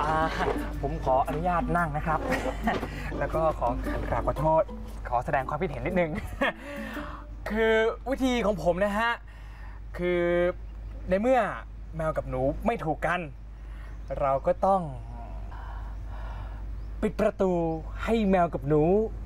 ผมขออนุญาตนั่งนะครับ แล้วก็กราบขอโทษขอแสดงความคิดเห็นนิดนึง คือวิธีของผมนะฮะคือในเมื่อแมวกับหนูไม่ถูกกัน เราก็ต้องปิดประตูให้แมวกับหนู